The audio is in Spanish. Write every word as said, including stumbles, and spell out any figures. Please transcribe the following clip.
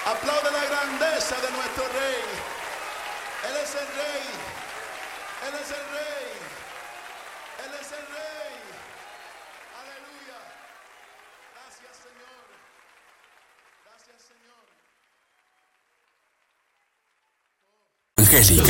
Aplaude la grandeza de nuestro Rey. Él es el Rey. Él es el Rey. Él es el Rey. Aleluya. Gracias, Señor. Gracias, Señor. Angélica.